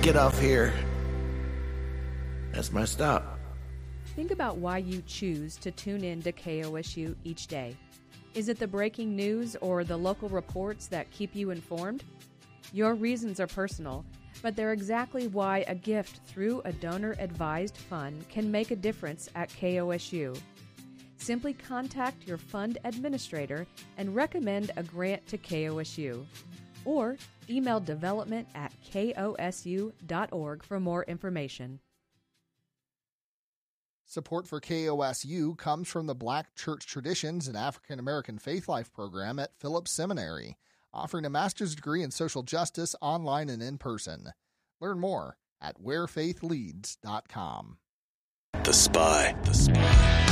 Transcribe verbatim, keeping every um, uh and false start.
get off here. That's my stop. Think about why you choose to tune in to K O S U each day. Is it the breaking news or the local reports that keep you informed? Your reasons are personal, but they're exactly why a gift through a donor-advised fund can make a difference at K O S U. Simply contact your fund administrator and recommend a grant to K O S U. Or email development at K O S U dot org for more information. Support for K O S U comes from the Black Church Traditions and African American Faith Life program at Phillips Seminary, offering a master's degree in social justice online and in person. Learn more at where faith leads dot com. The Spy. The Spy.